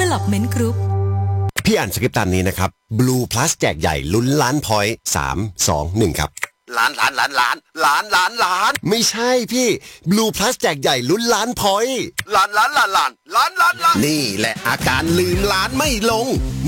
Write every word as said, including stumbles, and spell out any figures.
Development Group พี่อ่านสคริปต์ตามนี้นะครับ Blue Plus แจกใหญ่ลุ้นล้านพอยต์สาม สอง หนึ่งครับล้านล้านล้านล้านล้านล้านล้านไม่ใช่พี่ Blue Plus แจกใหญ่ลุ้นล้านพอยต์ล้านล้านล้านล้านล้านล้านล้านนี่แหละอาการลืมล้านไม่ลง